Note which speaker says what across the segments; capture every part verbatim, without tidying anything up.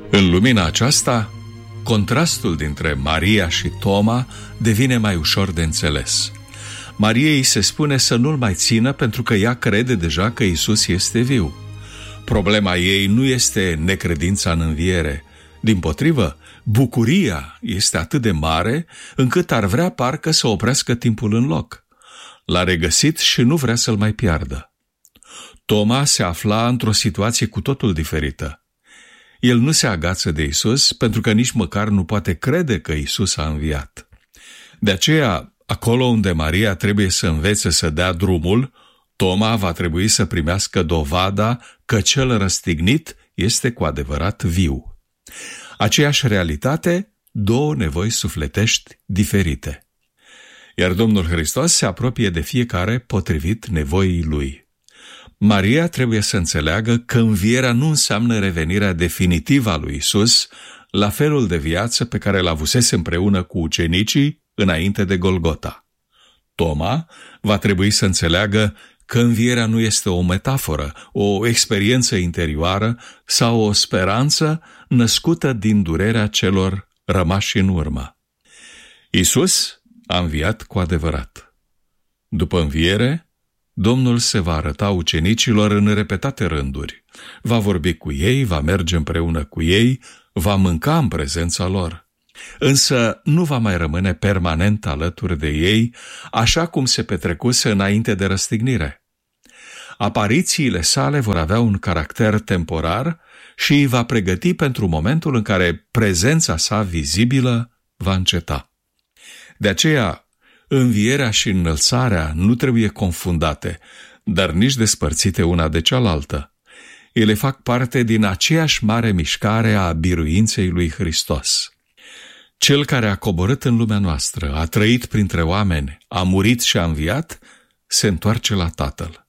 Speaker 1: În lumina aceasta, contrastul dintre Maria și Toma devine mai ușor de înțeles. Mariei se spune să nu-l mai țină pentru că ea crede deja că Iisus este viu. Problema ei nu este necredința în înviere. Dimpotrivă, bucuria este atât de mare încât ar vrea parcă să oprească timpul în loc. L-a regăsit și nu vrea să-l mai piardă. Toma se afla într-o situație cu totul diferită. El nu se agață de Iisus pentru că nici măcar nu poate crede că Iisus a înviat. De aceea, acolo unde Maria trebuie să învețe să dea drumul, Toma va trebui să primească dovada că cel răstignit este cu adevărat viu. Aceeași realitate, două nevoi sufletești diferite. Iar Domnul Hristos se apropie de fiecare potrivit nevoii lui. Maria trebuie să înțeleagă că învierea nu înseamnă revenirea definitivă a lui Iisus la felul de viață pe care l-avusese împreună cu ucenicii înainte de Golgota. Toma va trebui să înțeleagă că învierea nu este o metaforă, o experiență interioară sau o speranță născută din durerea celor rămași în urmă. Iisus a înviat cu adevărat. După înviere, Domnul se va arăta ucenicilor în repetate rânduri. Va vorbi cu ei, va merge împreună cu ei, va mânca în prezența lor. Însă nu va mai rămâne permanent alături de ei, așa cum se petrecuse înainte de răstignire. Aparițiile sale vor avea un caracter temporar și îi va pregăti pentru momentul în care prezența sa vizibilă va înceta. De aceea, învierea și înălțarea nu trebuie confundate, dar nici despărțite una de cealaltă. Ele fac parte din aceeași mare mișcare a biruinței lui Hristos. Cel care a coborât în lumea noastră, a trăit printre oameni, a murit și a înviat, se întoarce la Tatăl.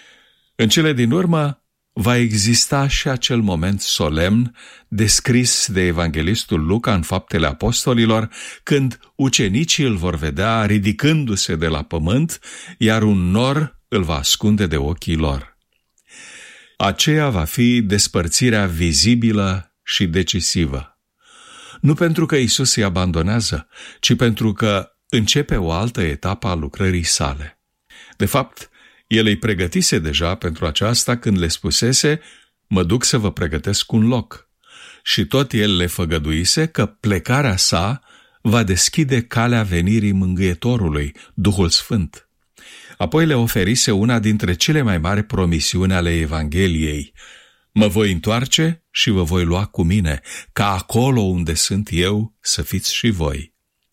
Speaker 1: În cele din urmă, va exista și acel moment solemn descris de evanghelistul Luca în Faptele Apostolilor, când ucenicii îl vor vedea ridicându-se de la pământ, iar un nor îl va ascunde de ochii lor. Aceea va fi despărțirea vizibilă și decisivă. Nu pentru că Iisus îi abandonează, ci pentru că începe o altă etapă a lucrării sale. De fapt, El îi pregătise deja pentru aceasta când le spusese: mă duc să vă pregătesc un loc. Și tot El le făgăduise că plecarea sa va deschide calea venirii Mângâietorului, Duhul Sfânt. Apoi le oferise una dintre cele mai mari promisiuni ale Evangheliei: mă voi întoarce și vă voi lua cu mine, ca acolo unde sunt eu să fiți și voi.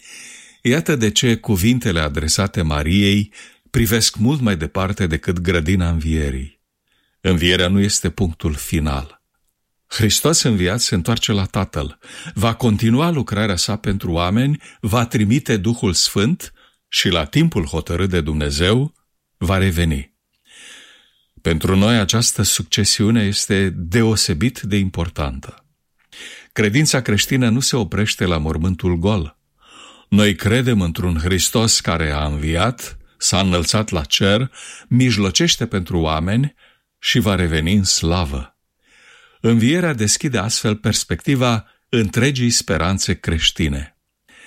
Speaker 1: Iată de ce cuvintele adresate Mariei privesc mult mai departe decât grădina învierii. Învierea nu este punctul final. Hristos înviat se întoarce la Tatăl, va continua lucrarea sa pentru oameni, va trimite Duhul Sfânt și la timpul hotărât de Dumnezeu va reveni. Pentru noi această succesiune este deosebit de importantă. Credința creștină nu se oprește la mormântul gol. Noi credem într-un Hristos care a înviat, s-a înălțat la cer, mijlocește pentru oameni și va reveni în slavă. Învierea deschide astfel perspectiva întregii speranțe creștine.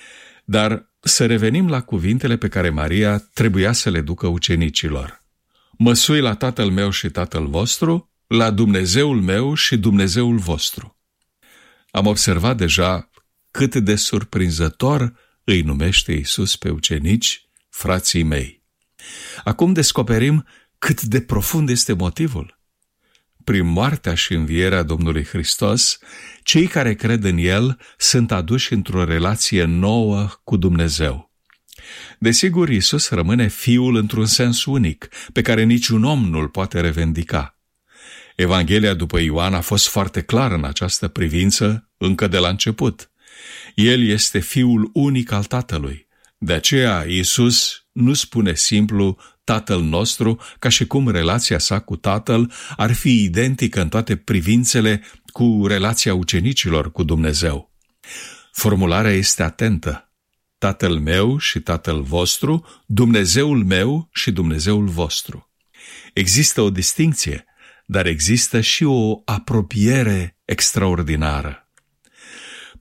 Speaker 1: Dar să revenim la cuvintele pe care Maria trebuia să le ducă ucenicilor. Mă sui la Tatăl meu și Tatăl vostru, la Dumnezeul meu și Dumnezeul vostru. Am observat deja cât de surprinzător îi numește Iisus pe ucenici frații mei. Acum descoperim cât de profund este motivul. Prin moartea și învierea Domnului Hristos, cei care cred în El sunt aduși într-o relație nouă cu Dumnezeu. Desigur, Iisus rămâne Fiul într-un sens unic, pe care niciun om nu-l poate revendica. Evanghelia după Ioan a fost foarte clară în această privință încă de la început. El este Fiul unic al Tatălui. De aceea, Iisus nu spune simplu Tatăl nostru, ca și cum relația sa cu Tatăl ar fi identică în toate privințele cu relația ucenicilor cu Dumnezeu. Formularea este atentă. Tatăl meu și Tatăl vostru, Dumnezeul meu și Dumnezeul vostru. Există o distincție, dar există și o apropiere extraordinară.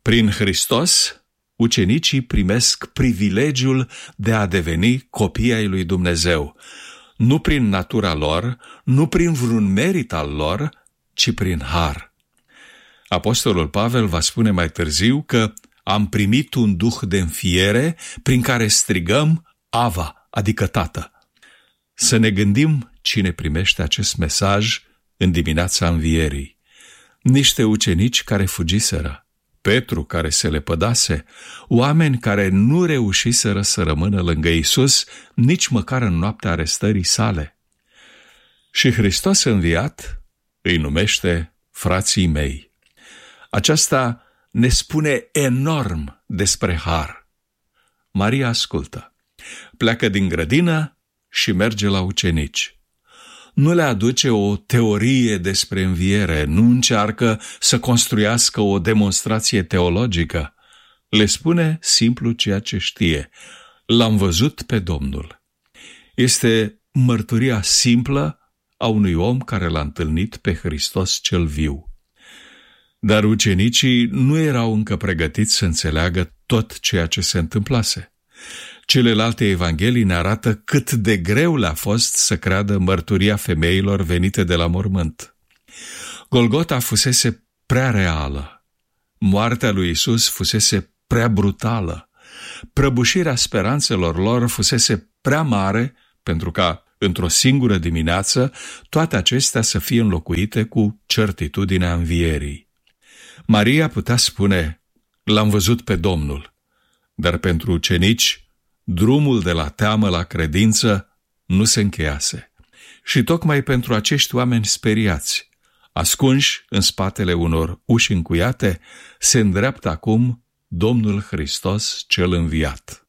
Speaker 1: Prin Hristos, ucenicii primesc privilegiul de a deveni copii ai lui Dumnezeu, nu prin natura lor, nu prin vreun merit al lor, ci prin har. Apostolul Pavel va spune mai târziu că am primit un duh de înfiere prin care strigăm Ava, adică Tată. Să ne gândim cine primește acest mesaj în dimineața învierii. Niște ucenici care fugiseră, Petru care se lepădase, oameni care nu reușiseră să rămână lângă Iisus nici măcar în noaptea arestării sale. Și Hristos înviat îi numește frații mei. Aceasta ne spune enorm despre har. Maria ascultă. Pleacă din grădină și merge la ucenici. Nu le aduce o teorie despre înviere, nu încearcă să construiască o demonstrație teologică. Le spune simplu ceea ce știe. L-am văzut pe Domnul. Este mărturia simplă a unui om care l-a întâlnit pe Hristos cel viu. Dar ucenicii nu erau încă pregătiți să înțeleagă tot ceea ce se întâmplase. Celelalte evanghelii ne arată cât de greu le-a fost să creadă mărturia femeilor venite de la mormânt. Golgota fusese prea reală. Moartea lui Iisus fusese prea brutală. Prăbușirea speranțelor lor fusese prea mare pentru ca, într-o singură dimineață, toate acestea să fie înlocuite cu certitudinea învierii. Maria putea spune, l-am văzut pe Domnul, dar pentru ucenici, drumul de la teamă la credință nu se încheiase. Și tocmai pentru acești oameni speriați, ascunși în spatele unor uși încuiate, se îndreaptă acum Domnul Hristos cel înviat.